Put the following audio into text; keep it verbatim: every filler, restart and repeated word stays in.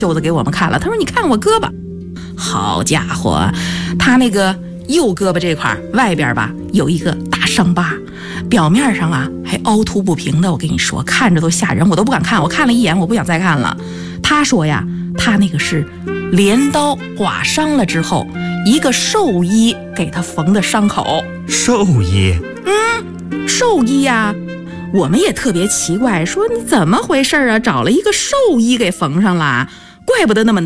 袖子给我们看了，他说你看我胳膊，好家伙，他那个右胳膊这块外边吧有一个大伤疤，表面上啊还凹凸不平的，我跟你说看着都吓人，我都不敢看，我看了一眼我不想再看了。他说呀，他那个是镰刀刮伤了之后，一个兽医给他缝的伤口。 兽医？ 嗯，兽医呀、啊，我们也特别奇怪，说你怎么回事啊？找了一个兽医给缝上了，怪不得那么